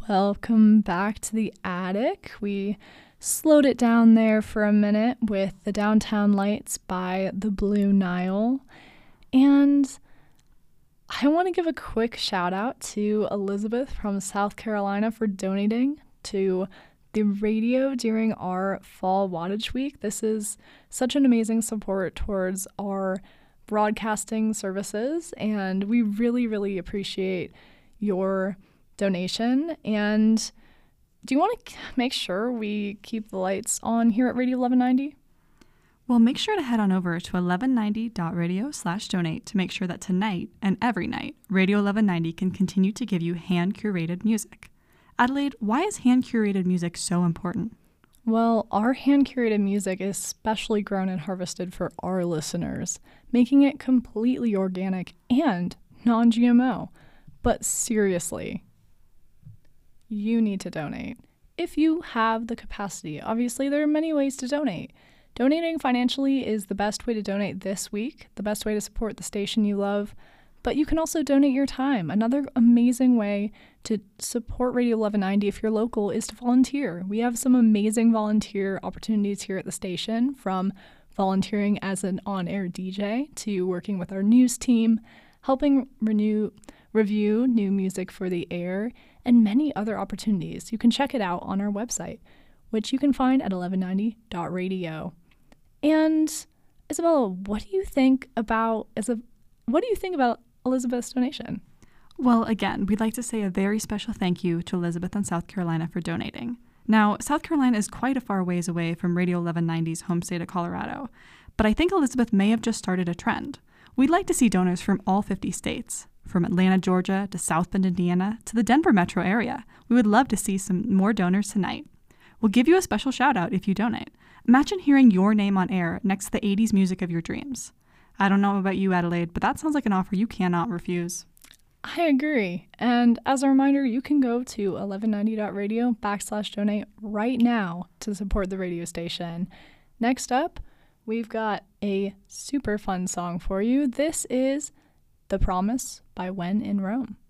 Welcome back to the attic. We slowed it down there for a minute with the Downtown Lights by the Blue Nile. And I want to give a quick shout out to Elizabeth from South Carolina for donating to the radio during our Fall Wattage Week. This is such an amazing support towards our broadcasting services, and we really, really appreciate your donation. And do you want to make sure we keep the lights on here at Radio 1190? Well, make sure to head on over to 1190.radio/donate to make sure that tonight and every night, Radio 1190 can continue to give you hand-curated music. Adelaide, why is hand-curated music so important? Well, our hand-curated music is specially grown and harvested for our listeners, making it completely organic and non-GMO. But seriously, you need to donate. If you have the capacity, obviously there are many ways to donate. Donating financially is the best way to donate this week, the best way to support the station you love, but you can also donate your time. Another amazing way to support Radio 1190 if you're local is to volunteer. We have some amazing volunteer opportunities here at the station, from volunteering as an on-air DJ to working with our news team, helping review new music for the air, and many other opportunities. You can check it out on our website, which you can find at 1190.radio. And Isabella, what do you think about Elizabeth's donation? Well, again, we'd like to say a very special thank you to Elizabeth in South Carolina for donating. Now, South Carolina is quite a far ways away from Radio 1190's home state of Colorado, but I think Elizabeth may have just started a trend. We'd like to see donors from all 50 states, from Atlanta, Georgia, to South Bend, Indiana, to the Denver metro area. We would love to see some more donors tonight. We'll give you a special shout out if you donate. Imagine hearing your name on air next to the 80s music of your dreams. I don't know about you, Adelaide, but that sounds like an offer you cannot refuse. I agree. And as a reminder, you can go to 1190.radio/donate right now to support the radio station. Next up, we've got a super fun song for you. This is The Promise by When in Rome.